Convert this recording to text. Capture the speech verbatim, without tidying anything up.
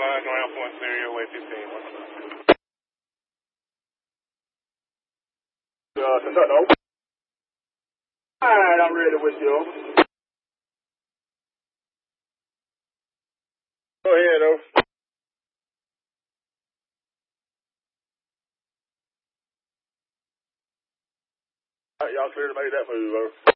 nine, ground point zero, way fifteen. Uh, Kentucky. Alright, I'm ready with you. Go ahead, over. Alright, y'all clear to make that move, over.